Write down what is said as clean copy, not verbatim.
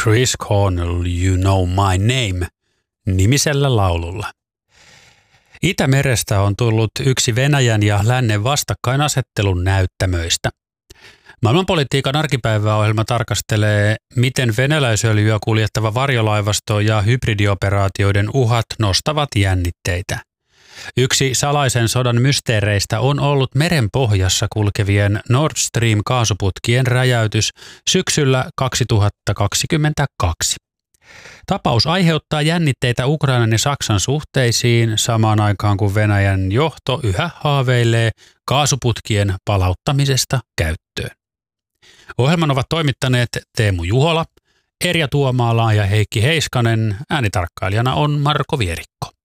Chris Cornell You Know My Name -nimisellä laululla. Itämerestä on tullut yksi Venäjän ja lännen vastakkainasettelun näyttämöistä. Maailmanpolitiikan arkipäiväohjelma tarkastelee, miten venäläisöljyä kuljettava varjolaivasto ja hybridioperaatioiden uhat nostavat jännitteitä. Yksi salaisen sodan mysteereistä on ollut merenpohjassa kulkevien Nord Stream-kaasuputkien räjäytys syksyllä 2022. Tapaus aiheuttaa jännitteitä Ukrainan ja Saksan suhteisiin samaan aikaan, kun Venäjän johto yhä haaveilee kaasuputkien palauttamisesta käyttöön. Ohjelman ovat toimittaneet Teemu Juhola, Erja Tuomaala ja Heikki Heiskanen. Äänitarkkailijana on Marko Vierikko.